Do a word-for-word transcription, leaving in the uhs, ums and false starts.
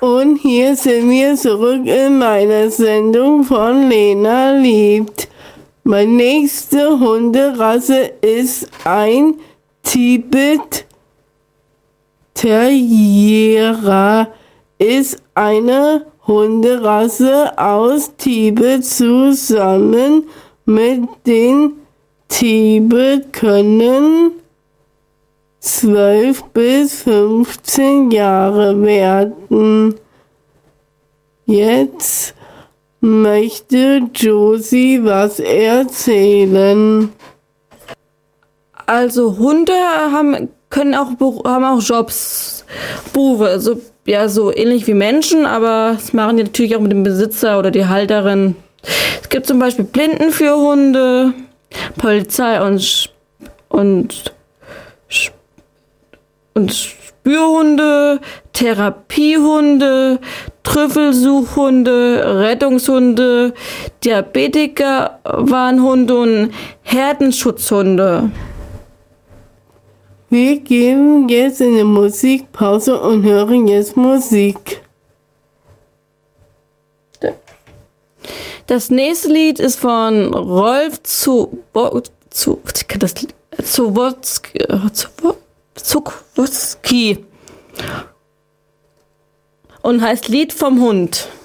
Und hier sind wir zurück in meiner Sendung von Lena liebt. Meine nächste Hunderasse ist ein Tibet Terrier. Ist eine Hunderasse aus Tibet. Zusammen mit den Tibet können zwölf bis fünfzehn Jahre werden. Jetzt möchte Josie was erzählen. Also Hunde haben können auch haben auch Jobs, Berufe, also ja so ähnlich wie Menschen, aber das machen die natürlich auch mit dem Besitzer oder die Halterin. Es gibt zum Beispiel Blindenführhunde, Polizei und und und Spürhunde, Therapiehunde, Trüffelsuchhunde, Rettungshunde, Diabetiker-Warnhunde und Herdenschutzhunde. Wir gehen jetzt in eine Musikpause und hören jetzt Musik. Das nächste Lied ist von Rolf zu zu das Zuwotzki Zuwotzki und heißt Lied vom Hund.